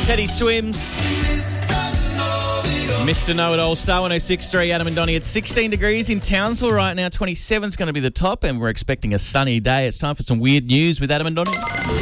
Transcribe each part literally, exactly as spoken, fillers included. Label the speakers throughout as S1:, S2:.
S1: Teddy Swims. Mister Know-It-All, Star one oh six point three, Adam and Donnie. It's sixteen degrees in Townsville right now. twenty-seven is going to be the top, and we're expecting a sunny day. It's time for some weird news with Adam and Donnie.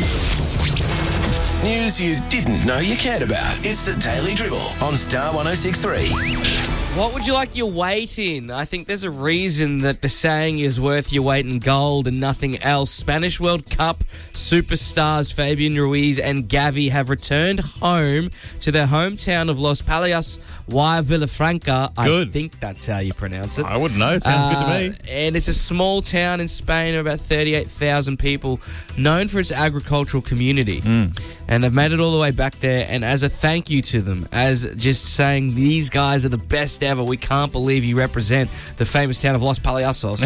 S2: News you didn't know you cared about. It's the Daily Dribble on Star one oh six point three.
S3: What would you like your weight in? I think there's a reason that the saying is worth your weight in gold and nothing else. Spanish World Cup superstars Fabian Ruiz and Gavi have returned home to their hometown of Los Palacios y Villafranca.
S1: Good.
S3: I think that's how you pronounce it.
S1: I wouldn't know. It sounds
S3: Uh,
S1: good to me.
S3: And it's a small town in Spain of about thirty-eight thousand people, known for its agricultural community.
S1: Mm.
S3: And they've made it all the way back there. And as a thank you to them, as just saying these guys are the best ever, we can't believe you represent the famous town of Los Palacios,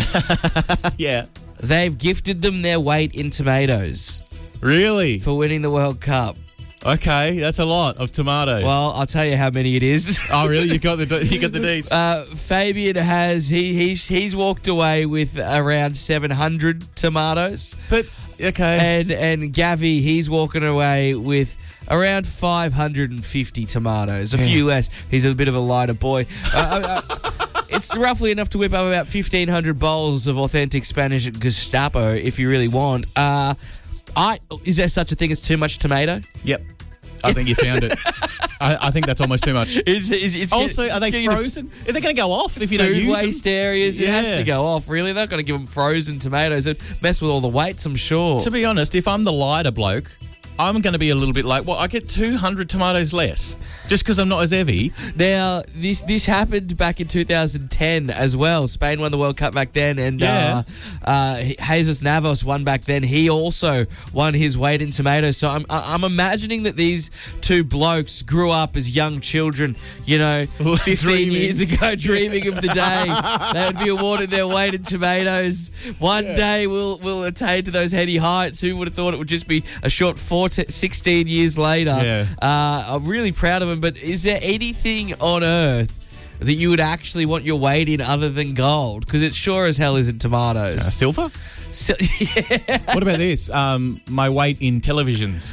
S1: Yeah.
S3: they've gifted them their weight in tomatoes
S1: Really?
S3: for winning the World Cup.
S1: Okay, that's a lot of tomatoes.
S3: Well, I'll tell you how many it is.
S1: oh, really? You got the you got the deeds.
S3: Uh, Fabian has he he's he's walked away with around seven hundred tomatoes,
S1: But okay.
S3: and and Gavi he's walking away with around five hundred fifty tomatoes, a few less. He's a bit of a lighter boy. Uh, uh, it's roughly enough to whip up about fifteen hundred bowls of authentic Spanish Gestapo if you really want. Uh, I is there such a thing as too much tomato?
S1: Yep. I think you found it. I, I think that's almost too much.
S3: Is, is it's
S1: Also, are they
S3: getting to
S1: frozen? Are they going to go off if you don't
S3: food
S1: use
S3: waste
S1: them?
S3: areas? It has
S1: Yeah.
S3: to go off. Really, they're not going to give them frozen tomatoes. It mess with all the weights, I'm sure.
S1: To be honest, if I'm the lighter bloke, I'm going to be a little bit like, well, I get two hundred tomatoes less just because I'm not as heavy.
S3: Now, this this happened back in two thousand ten as well. Spain won the World Cup back then, and
S1: Yeah.
S3: uh, uh, Jesus Navas won back then. He also won his weight in tomatoes. So I'm I'm imagining that these two blokes grew up as young children, you know, fifteen
S1: Dreaming.
S3: years ago, dreaming of the day they would be awarded their weight in tomatoes. One day we'll we'll attain to those heady heights. Who would have thought it would just be a short four to sixteen years later?
S1: Yeah.
S3: Uh, I'm really proud of him. But is there anything on earth that you would actually want your weight in other than gold? Because it sure as hell isn't tomatoes.
S1: Uh, silver?
S3: So, yeah,
S1: What about this? Um, my weight in televisions.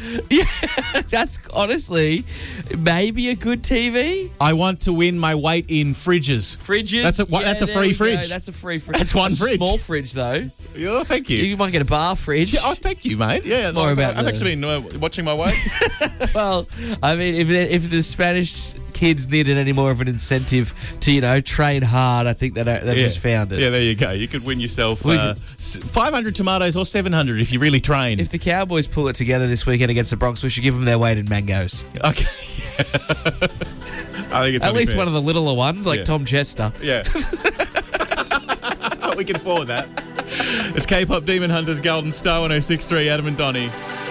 S3: that's honestly maybe a good T V.
S1: I want to win my weight in fridges.
S3: Fridges.
S1: That's a- what- that's a
S3: there
S1: free
S3: we go.
S1: fridge.
S3: That's a free fridge.
S1: That's one
S3: A
S1: fridge.
S3: Small fridge though.
S1: Oh, thank you.
S3: You might get a bar fridge.
S1: Yeah, oh, thank you, mate. Yeah,
S3: It's more
S1: I've,
S3: about
S1: I've
S3: the-
S1: actually been uh, watching my weight.
S3: Well, I mean, if if the Spanish kids needed any more of an incentive to, you know, train hard, I think that they've
S1: yeah.
S3: just found it.
S1: Yeah, there you go. You could win yourself
S3: We
S1: uh, s- five hundred tomatoes or seven hundred if you really train.
S3: If the Cowboys pull it together this weekend against the Bronx, we should give them their weight in mangoes.
S1: Okay. I think it's
S3: At
S1: only
S3: least
S1: fair.
S3: one of the littler ones, like
S1: Yeah.
S3: Tom Chester.
S1: Yeah. We can afford that. It's K-Pop Demon Hunters Golden Star one oh six point three, Adam and Donnie.